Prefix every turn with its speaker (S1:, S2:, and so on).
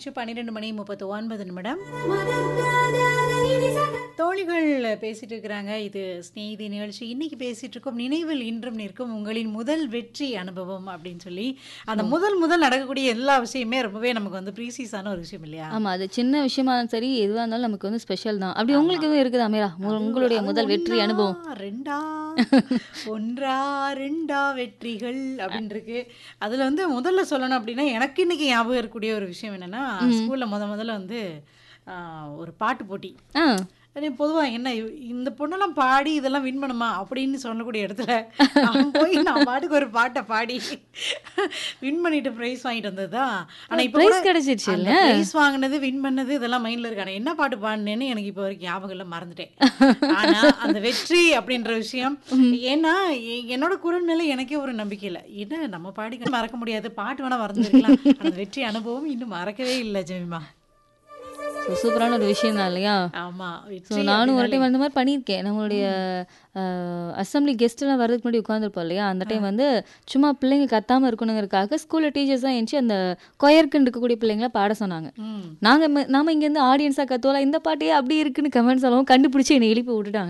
S1: ஆயிடுச்சு 12:39 தோழிகள் பேசிட்டு இருக்கிறாங்க. இது ஸ்நேகிதி நிகழ்ச்சி. இன்னைக்கு பேசிட்டு இருக்கோம் நினைவில் இன்றும் நிற்கும் உங்களின் முதல் வெற்றி அனுபவம் அப்படின்னு சொல்லி. அந்த
S2: ஓ!
S1: முதல் நடக்கக்கூடிய எல்லா விஷயமே ரொம்பவே நமக்கு வந்து ப்ரீசியஸான ஒரு விஷயம் இல்லையா?
S2: ஆமா. அது சின்ன விஷயமா இருந்தாலும் சரி, எதுவா இருந்தாலும் நமக்கு வந்து ஸ்பெஷல் தான். அப்படி
S1: ஆமா.
S2: உங்களுக்கு எதுவும் இருக்குதா மீரா?
S1: அது
S2: உங்களுடைய
S1: அது
S2: முதல் வெற்றி
S1: 1
S2: அனுபவம்?
S1: 2 1 2 வெற்றிகள் அப்படின்னு இருக்கு. அதுல வந்து முதல்ல சொல்லணும் அப்படின்னா, எனக்கு இன்னைக்கு ஞாபகம் இருக்கக்கூடிய ஒரு விஷயம் என்னன்னா,
S2: ம்.
S1: ஸ்கூல்ல முதல்ல வந்து ஆ, ஒரு பாட்டு போட்டி.
S2: ஆ.
S1: அது பொதுவா என்ன இந்த பொண்ணெல்லாம் பாடி இதெல்லாம் வின் பண்ணுமா அப்படின்னு சொல்லக்கூடிய இடத்துல நான் போய் நான் பாட்டுக்கு ஒரு பாட்டை பாடி வின் பண்ணிட்டு ப்ரைஸ் வாங்கிட்டு வந்தது தான். ஆனால் இப்போ கூட
S2: பிரைஸ் கிடைச்சிருச்சு
S1: அந்த
S2: இல்ல?
S1: ப்ரைஸ் வாங்கினது வின் பண்ணது இதெல்லாம் மைண்டில் இருக்கு. ஆனால் என்ன பாட்டு பாடினேன்னு எனக்கு இப்போ வரைக்கும் ஞாபகம் இல்லை, மறந்துட்டேன். ஆனால் அந்த வெற்றி அப்படின்ற விஷயம்
S2: ம்.
S1: ஏன்னா என்னோட குரல் மேலே எனக்கே ஒரு நம்பிக்கை இல்லை. என்ன நம்ம பாடி மறக்க முடியாது, பாட்டு வேணா மறந்துருக்கலாம். அந்த வெற்றி அனுபவம் இன்னும் மறக்கவே இல்லை ஜெமிமா.
S2: சூப்பரான ஒரு விஷயம் தான் இல்லையா?
S1: ஆமா,
S2: ஸோ
S1: வெற்றி
S2: நானும் ஒரு
S1: அப்படின்னாலே
S2: டைம் அந்த மாதிரி பண்ணியிருக்கேன். நம்மளுடைய அசெம்பிளி கெஸ்ட்லாம் வரதுக்கு முன்னாடி உட்காந்துருப்போம் இல்லையா? அந்த டைம் வந்து சும்மா பிள்ளைங்க கத்தாமல் இருக்கணுங்கிறதுக்காக ஸ்கூலில் டீச்சர்ஸ்லாம் எந்திச்சு அந்த கொயருக்குன்னு இருக்கக்கூடிய பிள்ளைங்கள பாட சொன்னாங்க.
S1: ம்
S2: நாம இங்கேருந்து ஆடியன்ஸாக கத்துவோம்ல, இந்த பாட்டையே அப்படி இருக்குன்னு கமெண்ட்ஸ் எல்லாம் கண்டுபிடிச்சி என்னை எழுப்பி விட்டுட்டாங்க.